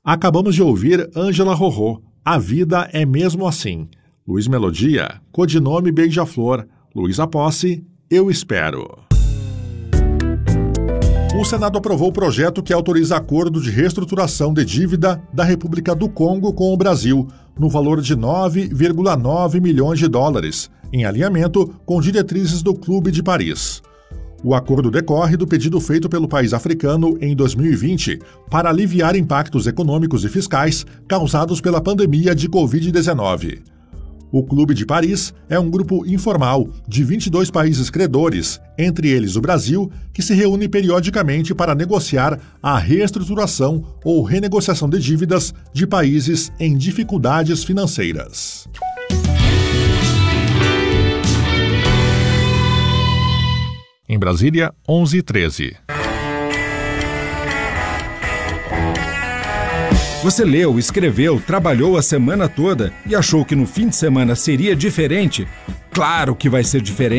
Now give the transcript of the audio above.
Acabamos de ouvir Ângela Rorô, A Vida é Mesmo Assim. Luiz Melodia, Codinome Beija-Flor. Luiz Aposse, Eu Espero. O Senado aprovou o projeto que autoriza acordo de reestruturação de dívida da República do Congo com o Brasil, no valor de 9,9 milhões de dólares, em alinhamento com diretrizes do Clube de Paris. O acordo decorre do pedido feito pelo país africano em 2020 para aliviar impactos econômicos e fiscais causados pela pandemia de Covid-19. O Clube de Paris é um grupo informal de 22 países credores, entre eles o Brasil, que se reúne periodicamente para negociar a reestruturação ou renegociação de dívidas de países em dificuldades financeiras. Em Brasília, 11h13. Você leu, escreveu, trabalhou a semana toda e achou que no fim de semana seria diferente? Claro que vai ser diferente.